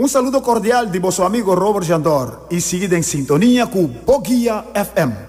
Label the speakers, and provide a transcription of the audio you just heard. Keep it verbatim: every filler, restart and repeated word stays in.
Speaker 1: Un saludo cordial de vuestro amigo Robert Jandor y seguid en sintonía con Boguía F M.